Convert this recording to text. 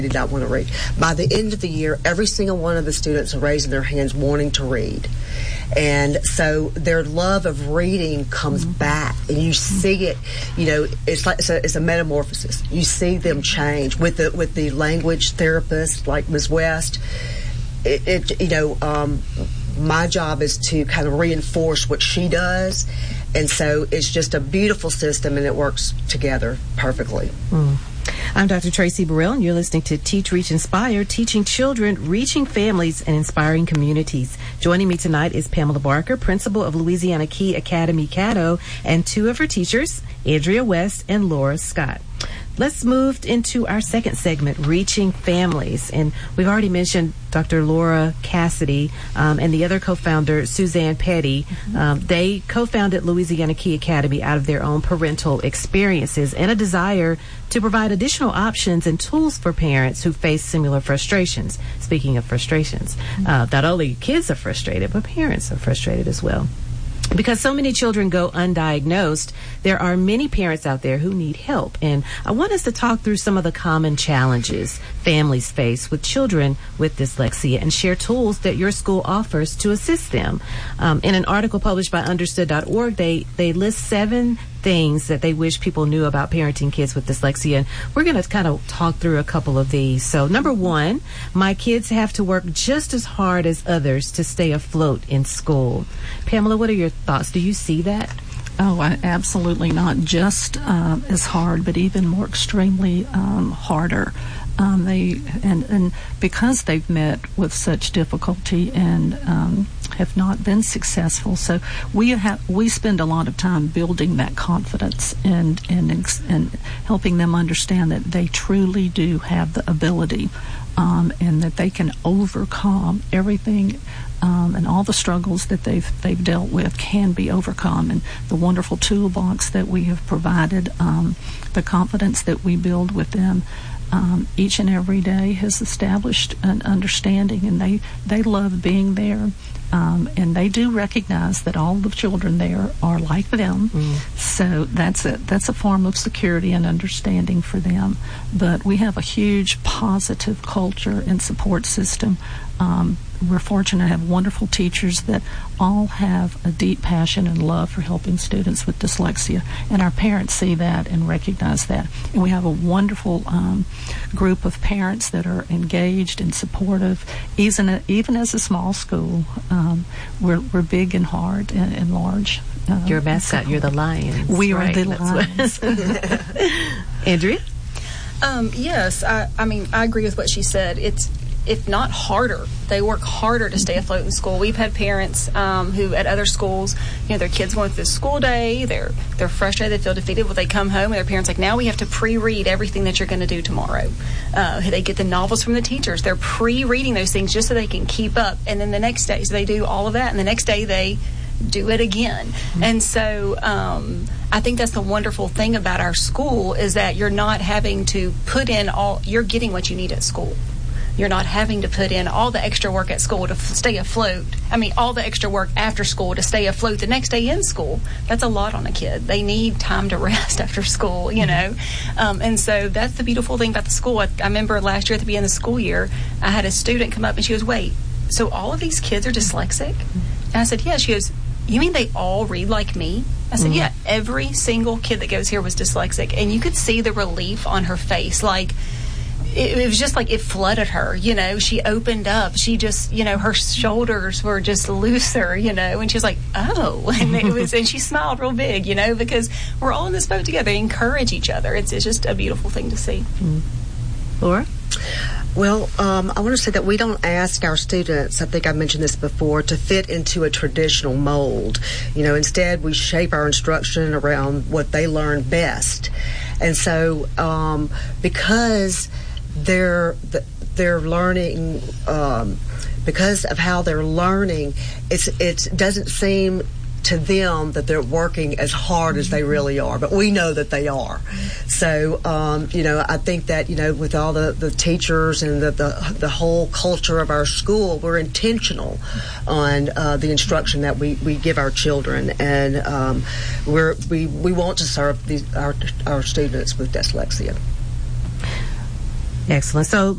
did not want to read. By the end of the year, every single one of the students are raising their hands wanting to read. And so their love of reading comes back, and you see it. It's like it's a metamorphosis. You see them change with the language therapist like Ms. West. My job is to kind of reinforce what she does, and so it's just a beautiful system, and it works together perfectly. I'm Dr. Tracy Burrell, and you're listening to Teach, Reach, Inspire, teaching children, reaching families, and inspiring communities. Joining me tonight is Pamela Barker, principal of Louisiana Key Academy, Caddo, and two of her teachers, Andrea West and Laura Scott. Let's move into our second segment, Reaching Families. And we've already mentioned Dr. Laura Cassidy and the other co-founder, Suzanne Petty. They co-founded Louisiana Key Academy out of their own parental experiences and a desire to provide additional options and tools for parents who face similar frustrations. Speaking of frustrations, not only kids are frustrated, but parents are frustrated as well. Because so many children go undiagnosed, there are many parents out there who need help. And I want us to talk through some of the common challenges families face with children with dyslexia and share tools that your school offers to assist them. In an article published by understood.org, they list 7 things that they wish people knew about parenting kids with dyslexia. And we're going to kind of talk through a couple of these. So number 1, my kids have to work just as hard as others to stay afloat in school. Pamela, what are your thoughts? Do you see that? Oh, absolutely not just as hard, but even more extremely harder. And because they've met with such difficulty and have not been successful, so we spend a lot of time building that confidence and helping them understand that they truly do have the ability, and that they can overcome everything. And all the struggles that they've dealt with can be overcome, and the wonderful toolbox that we have provided, the confidence that we build with them each and every day has established an understanding, and they love being there, and they do recognize that all the children there are like them. So that's a form of security and understanding for them. But we have a huge positive culture and support system. We're fortunate to have wonderful teachers that all have a deep passion and love for helping students with dyslexia, and our parents see that and recognize that. And we have a wonderful group of parents that are engaged and supportive. Even as a small school, we're big and hard and large. You're a mascot. You're the Lions. We are the Lions. Andrea? Yes, I agree with what she said. It's, if not harder, they work harder to stay afloat in school. We've had parents who at other schools, their kids going through the school day, they're frustrated, they feel defeated. Well, they come home and their parents like, now we have to pre-read everything that you're going to do tomorrow. They get the novels from the teachers. They're pre-reading those things just so they can keep up. And then the next day, so they do all of that, and the next day they do it again. And so I think that's the wonderful thing about our school is that you're not having to put in you're getting what you need at school. You're not having to put in all the extra work at school to stay afloat. All the extra work after school to stay afloat the next day in school. That's a lot on a kid. They need time to rest after school, and so that's the beautiful thing about the school. I remember last year at the beginning of the school year, I had a student come up and she goes, wait, so all of these kids are dyslexic? And I said, yeah. She goes, you mean they all read like me? I said, yeah, every single kid that goes here was dyslexic. And you could see the relief on her face, like, it was just like it flooded her, she opened up, she just, her shoulders were just looser, and she was like, oh, and she smiled real big, because we're all in this boat together, encourage each other. It's just a beautiful thing to see. Laura? Well, I want to say that we don't ask our students, I think I mentioned this before, to fit into a traditional mold. Instead we shape our instruction around what they learn best. And so because they're learning, because of how they're learning, it doesn't seem to them that they're working as hard as they really are, but we know that they are. So I think that with all the teachers and the whole culture of our school, we're intentional on the instruction that we give our children, and we want to serve our students with dyslexia. Excellent. So